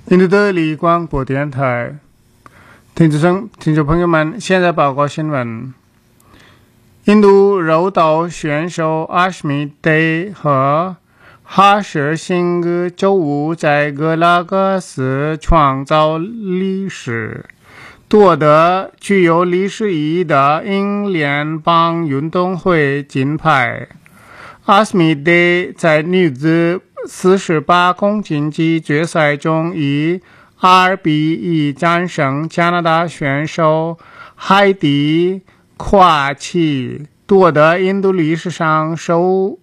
印度德里广播电台听众朋友们，现在报告新闻：印度柔道选手阿什米德和哈什辛格周五在格拉戈斯创造历史，夺得具有历史意义的英联邦运动会金牌。阿什米德在女子48公斤级决赛中以2-1战胜加拿大选手海蒂·夸奇，夺得印度历史上首